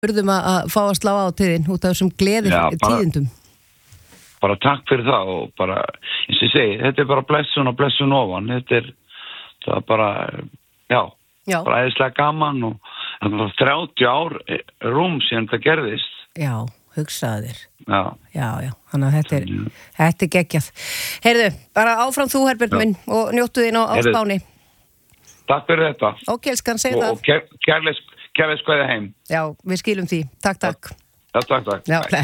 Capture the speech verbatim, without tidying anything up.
urðum að, að fá að slá á tíðin út af þessum gleði Já, bara- tíðindum. Bara takk fyrir það og bara, eins og ég segi, þetta er bara blessun og blessun ofan. Þetta er, það er bara, já, Já. bara æðislega gaman og það var þrjátíu ár rúm síðan það gerðist. Já, hugsaðu þér. Já. Já, já, þannig að þetta er, þetta er geggjað. Heyrðu, bara áfram þú, Herbert minn, og njóttu þín á, á Heyrðu. Spáni. Takk fyrir þetta. Ok, elskan, segi Og, það. og kærleis, kærleis skoðið heim. Já, við skilum því. Takk, takk. Já, takk, takk. Já,